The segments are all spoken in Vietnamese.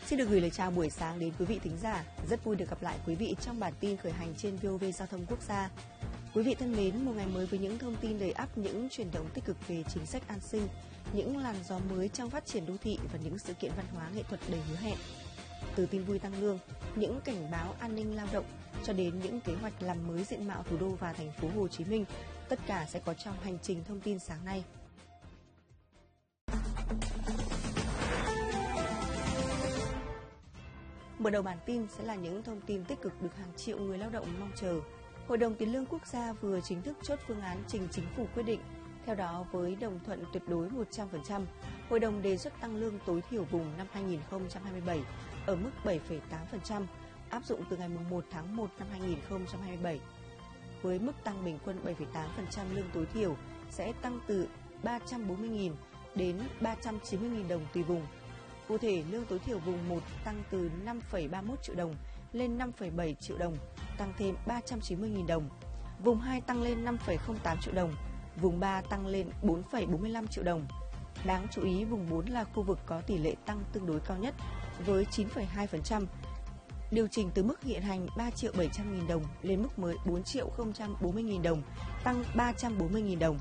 Xin được gửi lời chào buổi sáng đến quý vị thính giả. Rất vui được gặp lại quý vị trong bản tin khởi hành trên VOV Giao thông Quốc gia. Quý vị thân mến, một ngày mới với những thông tin đầy ắp, những chuyển động tích cực về chính sách an sinh, những làn gió mới trong phát triển đô thị và những sự kiện văn hóa nghệ thuật đầy hứa hẹn. Từ tin vui tăng lương, những cảnh báo an ninh lao động cho đến những kế hoạch làm mới diện mạo thủ đô và thành phố Hồ Chí Minh, tất cả sẽ có trong hành trình thông tin sáng nay. Mở đầu bản tin sẽ là những thông tin tích cực được hàng triệu người lao động mong chờ. Hội đồng Tiền lương Quốc gia vừa chính thức chốt phương án trình Chính phủ quyết định. Theo đó, với đồng thuận tuyệt đối 100%, Hội đồng đề xuất tăng lương tối thiểu vùng năm 2027 ở mức 7,8%, áp dụng từ ngày 1 tháng 1 năm 2027. Với mức tăng bình quân 7,8% lương tối thiểu sẽ tăng từ 340.000 đến 390.000 đồng tùy vùng. Cụ thể, lương tối thiểu vùng 1 tăng từ 5,31 triệu đồng lên 5,7 triệu đồng, tăng thêm 390.000 đồng. Vùng 2 tăng lên 5,08 triệu đồng, vùng 3 tăng lên 4,45 triệu đồng. Đáng chú ý, vùng 4 là khu vực có tỷ lệ tăng tương đối cao nhất với 9,2%, điều chỉnh từ mức hiện hành 3.700.000 đồng lên mức mới 4.040.000 đồng, tăng 340.000 đồng.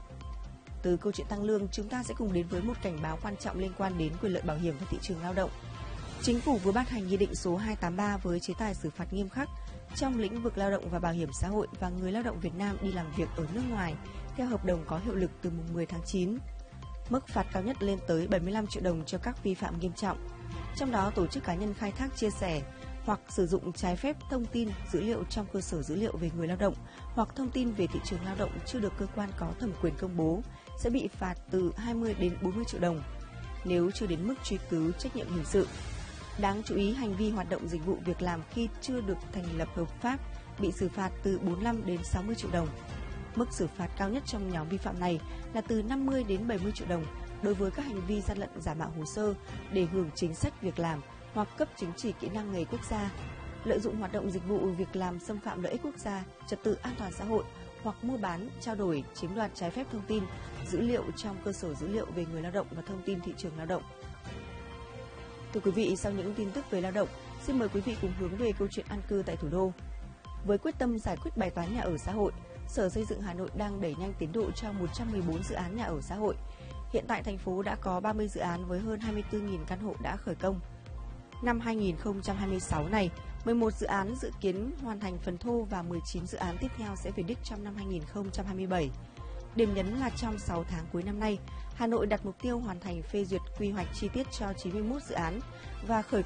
Từ câu chuyện tăng lương, chúng ta sẽ cùng đến với một cảnh báo quan trọng liên quan đến quyền lợi bảo hiểm và thị trường lao động. Chính phủ vừa ban hành Nghị định số 283 với chế tài xử phạt nghiêm khắc trong lĩnh vực lao động và bảo hiểm xã hội và người lao động Việt Nam đi làm việc ở nước ngoài theo hợp đồng có hiệu lực từ mùng 10 tháng 9. Mức phạt cao nhất lên tới 75 triệu đồng cho các vi phạm nghiêm trọng. Trong đó, tổ chức cá nhân khai thác, chia sẻ hoặc sử dụng trái phép thông tin, dữ liệu trong cơ sở dữ liệu về người lao động hoặc thông tin về thị trường lao động chưa được cơ quan có thẩm quyền công bố sẽ bị phạt từ 20 đến 40 triệu đồng, nếu chưa đến mức truy cứu trách nhiệm hình sự. Đáng chú ý, hành vi hoạt động dịch vụ việc làm khi chưa được thành lập hợp pháp bị xử phạt từ 45 đến 60 triệu đồng. Mức xử phạt cao nhất trong nhóm vi phạm này là từ 50 đến 70 triệu đồng đối với các hành vi gian lận giả mạo hồ sơ để hưởng chính sách việc làm hoặc cấp chứng chỉ kỹ năng nghề quốc gia, lợi dụng hoạt động dịch vụ việc làm xâm phạm lợi ích quốc gia, trật tự an toàn xã hội hoặc mua bán, trao đổi, chiếm đoạt trái phép thông tin, dữ liệu trong cơ sở dữ liệu về người lao động và thông tin thị trường lao động. Thưa quý vị, sau những tin tức về lao động, xin mời quý vị cùng hướng về câu chuyện an cư tại thủ đô. Với quyết tâm giải quyết bài toán nhà ở xã hội, Sở Xây dựng Hà Nội đang đẩy nhanh tiến độ cho 114 dự án nhà ở xã hội. Hiện tại thành phố đã có 30 dự án với hơn 24.000 căn hộ đã khởi công. Năm 2026 này, 11 dự án dự kiến hoàn thành phần thô và 19 dự án tiếp theo sẽ về đích trong năm 2027. Điểm nhấn là trong 6 tháng cuối năm nay, Hà Nội đặt mục tiêu hoàn thành phê duyệt quy hoạch chi tiết cho 91 dự án và khởi